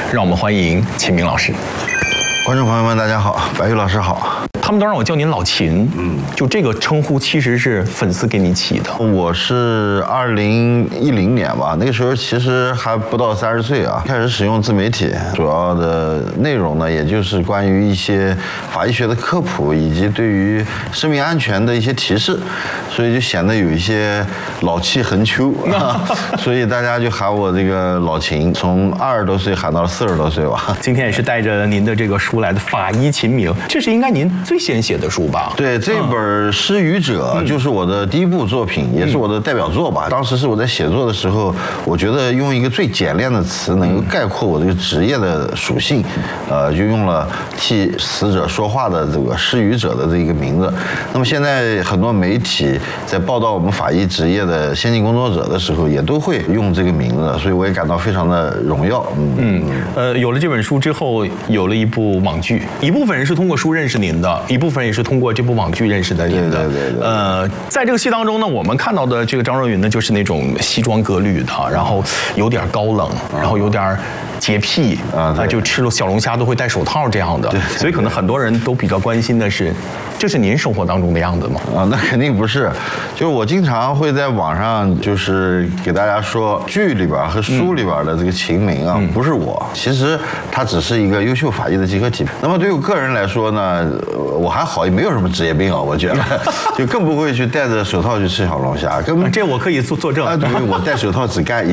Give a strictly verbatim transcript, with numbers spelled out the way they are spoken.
让我们欢迎秦明老师。 观众朋友们，大家好，白玉老师好。 他们都让我叫您老秦，嗯，就这个称呼其实是粉丝给你起的。 我是二零一零年吧，那个时候其实还不到三十岁啊，开始使用自媒体，主要的内容呢，也就是关于一些法医学的科普，以及对于生命安全的一些提示，所以就显得有一些老气横秋啊，所以大家就喊我这个老秦，从二十多岁喊到了四十多岁吧。 今天也是带着您的这个书来的《法医秦明》，这是应该您最先写的书吧？ 对，这本《失语者》就是我的第一部作品，嗯、也是我的代表作吧。当时是我在写作的时候，我觉得用一个最简练的词能够概括我这个职业的属性，呃，就用了替死者说话的这个失语者的这个名字。那么现在很多媒体在报道我们法医职业的先进工作者的时候，也都会用这个名字，所以我也感到非常的荣耀。嗯嗯，呃，有了这本书之后，有了一部网剧，一部分人是通过书认识您的，一部分也是通过这部网剧认识的您的。 对对对对。 呃，在这个戏当中呢，我们看到的这个张若昀呢，就是那种西装革履的，然后有点高冷，然后有点洁癖啊，就吃了小龙虾都会戴手套这样的。所以可能很多人都比较关心的是，这是您生活当中的样子吗？ 啊，那肯定不是。就是我经常会在网上就是给大家说，剧里边和书里边的这个秦明啊，嗯、不是我，其实他只是一个优秀法医的集合体。那么对于我个人来说呢，我还好，也没有什么职业病啊，我觉得，就更不会去戴着手套去吃小龙虾，根本这我可以作作证。 啊，对，我戴手套只干一。